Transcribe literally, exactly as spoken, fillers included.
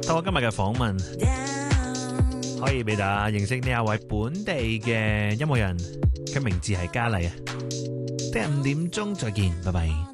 透過今日嘅訪問，可以俾大家認識呢一位本地嘅音樂人，佢名字係嘉麗啊。聽日五點鐘再見，拜拜。